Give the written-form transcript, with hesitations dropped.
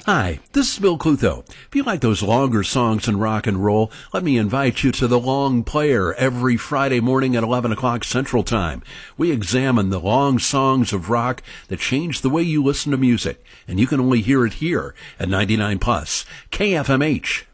Hi, this is Bill Clutho. If you like those longer songs in rock and roll, let me invite you to The Long Player every Friday morning at 11 o'clock Central Time. We examine the long songs of rock that change the way you listen to music, and you can only hear it here at 99 Plus KFMH.